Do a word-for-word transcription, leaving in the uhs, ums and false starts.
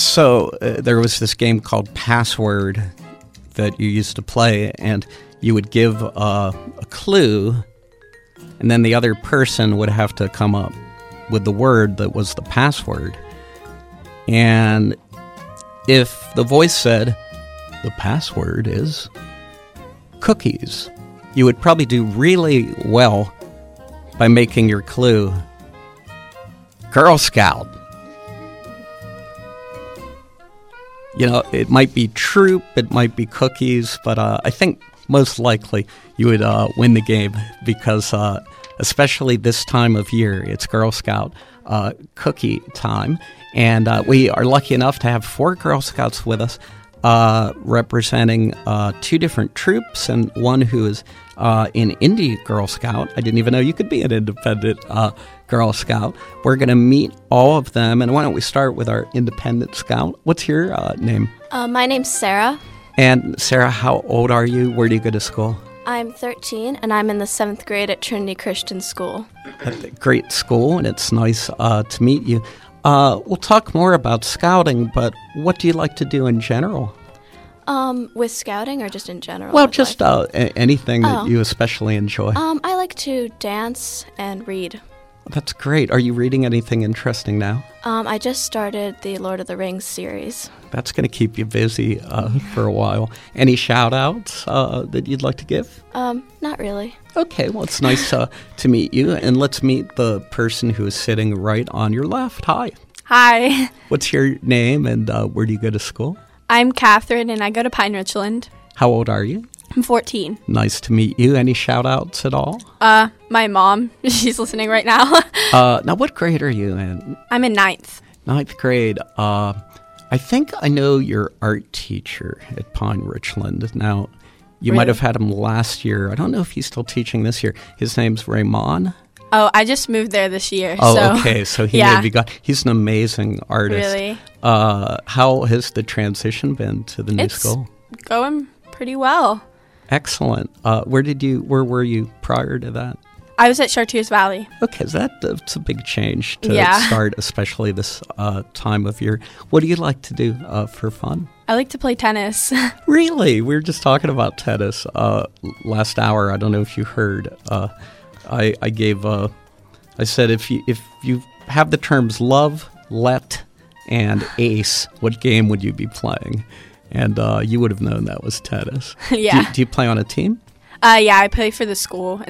So uh, there was this game called Password that you used to play, and you would give uh, a clue, and then the other person would have to come up with the word that was the password. And if the voice said, the password is cookies, you would probably do really well by making your clue Girl Scout. You know, it might be troop, it might be cookies, but uh, I think most likely you would uh, win the game because uh, especially this time of year, it's Girl Scout uh, cookie time. And uh, we are lucky enough to have four Girl Scouts with us uh, representing uh, two different troops and one who is uh, an indie Girl Scout. I didn't even know you could be an independent uh, Girl Scout. We're going to meet all of them. And why don't we start with our independent scout? What's your uh, name? Uh, my name's Sarah. And Sarah, how old are you? Where do you go to school? I'm thirteen, and I'm in the seventh grade at Trinity Christian School. Great school, and it's nice uh, to meet you. Uh, we'll talk more about scouting, but what do you like to do in general? Um, with scouting or just in general? Well, just uh, a- anything oh. that you especially enjoy. Um, I like to dance and read. That's great. Are you reading anything interesting now? Um, I just started the Lord of the Rings series. That's going to keep you busy uh, for a while. Any shout-outs uh, that you'd like to give? Um, not really. Okay, well, it's nice uh, to meet you. And let's meet the person who is sitting right on your left. Hi. Hi. What's your name and uh, where do you go to school? I'm Catherine, and I go to Pine Richland. How old are you? I'm fourteen. Nice to meet you. Any shout-outs at all? Uh, my mom. She's listening right now. uh, now, what grade are you in? I'm in ninth. Ninth grade. Uh, I think I know your art teacher at Pine Richland. Now, you Really? might have had him last year. I don't know if he's still teaching this year. His name's Raymond. Oh, I just moved there this year. Oh, so. okay. So he yeah. may be gone. He's an amazing artist. Really? Uh, how has the transition been to the new It's school? going pretty well. Excellent. Uh, where did you? Where were you prior to that? I was at Chartiers Valley. Okay, so that, that's a big change to Yeah. start, especially this uh, time of year. What do you like to do uh, for fun? I like to play tennis. Really? We were just talking about tennis uh, last hour. I don't know if you heard. Uh, I, I gave. Uh, I said if you if you have the terms love, let, and ace, what game would you be playing? And uh, you would have known that was tennis. Yeah. Do, do you play on a team? Uh, yeah, I play for the school.